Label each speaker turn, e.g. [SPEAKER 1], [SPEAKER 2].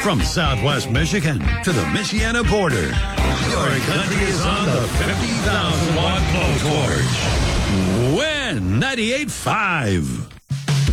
[SPEAKER 1] From Southwest Michigan to the Michiana border, your country is on the 50,000 watt blowtorch. Win 98.5.